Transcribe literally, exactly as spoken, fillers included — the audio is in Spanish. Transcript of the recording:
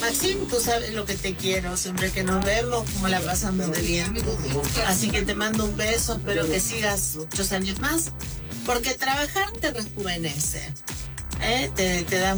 Maxim, tú sabes lo que te quiero, siempre que nos vemos, como la pasamos de bien. Así que te mando un beso, espero que sigas muchos años más, porque trabajar te rejuvenece, ¿eh? te, te da